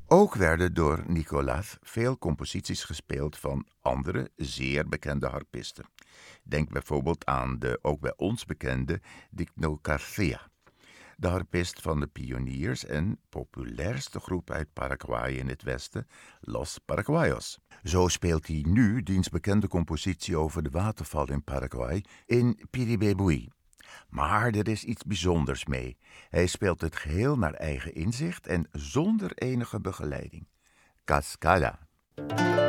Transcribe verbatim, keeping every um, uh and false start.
Ook werden door Nicolas veel composities gespeeld van andere, zeer bekende harpisten. Denk bijvoorbeeld aan de ook bij ons bekende Digno Garcia, de harpist van de pioniers en populairste groep uit Paraguay in het westen, Los Paraguayos. Zo speelt hij nu diens bekende compositie over de waterval in Paraguay in Piribebui. Maar er is iets bijzonders mee. Hij speelt het geheel naar eigen inzicht en zonder enige begeleiding. Cascada.